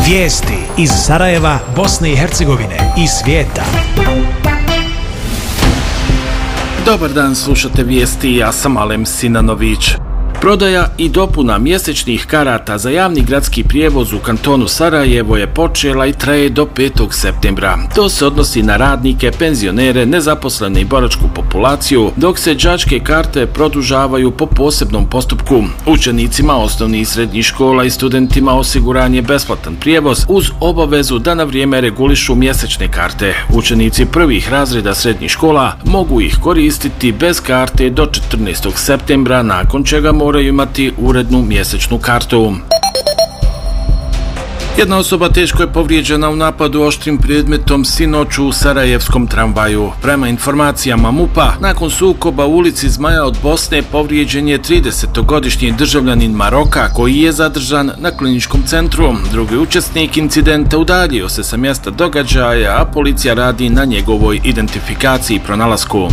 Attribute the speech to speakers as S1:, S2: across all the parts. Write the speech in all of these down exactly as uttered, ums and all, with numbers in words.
S1: Vijesti iz Sarajeva, Bosne i Hercegovine i svijeta.
S2: Dobar dan, slušate vijesti, ja sam Alem Sinanović. Prodaja i dopuna mjesečnih karata za javni gradski prijevoz u kantonu Sarajevo je počela i traje do petog septembra. To se odnosi na radnike, penzionere, nezaposlene i boračku populaciju, dok se đačke karte produžavaju po posebnom postupku. Učenicima osnovnih i srednjih škola i studentima osiguran je besplatan prijevoz uz obavezu da na vrijeme regulišu mjesečne karte. Učenici prvih razreda srednjih škola mogu ih koristiti bez karte do četrnaestog septembra, nakon čega moraju imati urednu mjesečnu kartu. Jedna osoba teško je povrijeđena u napadu oštrim predmetom sinoć u sarajevskom tramvaju. Prema informacijama MUP-a, nakon sukoba u ulici Zmaja od Bosne povrijeđen je tridesetogodišnji državljanin Maroka koji je zadržan na kliničkom centru. Drugi učesnik incidenta udaljio se sa mjesta događaja, a policija radi na njegovoj identifikaciji i pronalasku.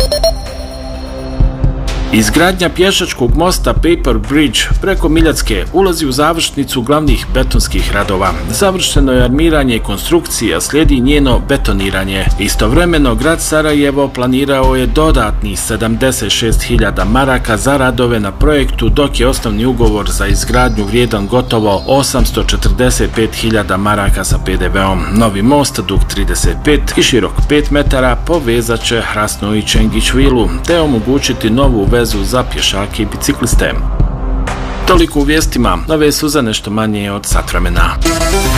S2: Izgradnja pješačkog mosta Paper Bridge preko Miljacke ulazi u završnicu glavnih betonskih radova. Završeno je armiranje i konstrukcija, slijedi njeno betoniranje. Istovremeno, grad Sarajevo planirao je dodatnih sedamdeset šest hiljada maraka za radove na projektu, dok je osnovni ugovor za izgradnju vrijedan gotovo osamsto četrdeset pet hiljada maraka sa pe de veom. Novi most, dug trideset pet i širok pet metara, povezat će Hrasno i Čengić vilu, te omogućiti novu vezu za pješake i bicikliste. Toliko u vijestima, nove su za nešto manje od sat vremena.